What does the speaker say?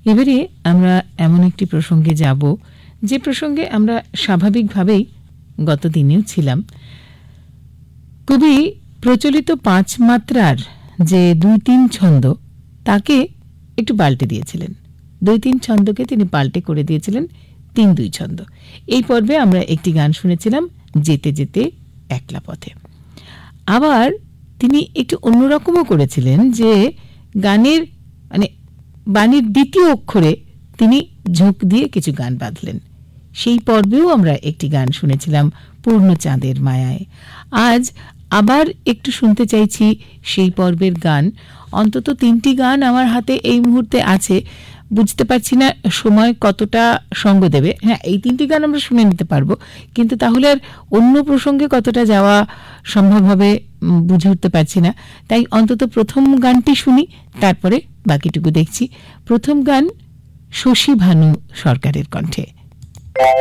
এবারে আমরা এমন একটি প্রসঙ্গে যাব যে প্রসঙ্গে আমরা স্বাভাবিকভাবেই গত দিনেও ছিলাম। কবি প্রচলিত 5 মাত্রার যে 2-3 ছন্দ তাকে একটু পাল্টে দিয়েছিলেন। 2-3 ছন্দকে তিনি পাল্টে করে দিয়েছিলেন 3-2 ছন্দ। এই পর্বে আমরা একটি গান শুনেছিলাম, যেতে যেতে একলা পথে। আবার তিনি একটু অন্যরকমও করেছিলেন, যে গানের মানে বাণীর দ্বিতীয় অক্ষরে তিনি ঝোঁক দিয়ে কিছু গান বাঁধলেন। সেই পর্বেও আমরা একটি গান শুনেছিলাম, পূর্ণচাঁদের মায়ায়। আজ আবার একটু শুনতে চাইছি সেই পর্বের গান। অন্তত 3টি গান আমার হাতে এই মুহূর্তে আছে। বুঝতে পারছি না সময় কতটা সঙ্গ দেবে। হ্যাঁ, এই 3টি গান আমরা শুনে নিতে পারবো, কিন্তু তাহলে আর অন্য প্রসঙ্গে কতটা যাওয়া সম্ভব হবে বুঝে উঠতে পারছি না। তাই অন্তত প্রথম গানটি শুনি, তারপরে বাকিটুকু দেখছি। প্রথম গান শশী ভানু সরকারের কণ্ঠে।